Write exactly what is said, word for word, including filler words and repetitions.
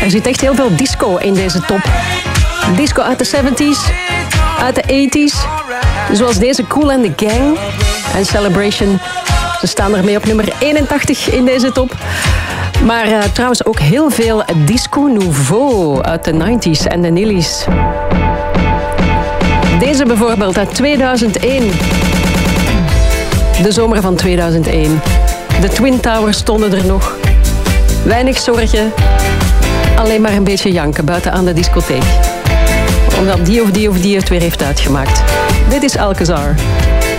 Er zit echt heel veel disco in deze top. Disco uit de zeventig, uit de tachtig. Zoals deze Kool and the Gang en Celebration. Ze staan ermee op nummer eenentachtig in deze top. Maar uh, trouwens ook heel veel disco nouveau uit de negentiger en de nulliger. Deze bijvoorbeeld uit tweeduizend één. De zomer van tweeduizend één. De Twin Towers stonden er nog. Weinig zorgen. Alleen maar een beetje janken buiten aan de discotheek. Omdat die of die of die het weer heeft uitgemaakt. Dit is Alcazar.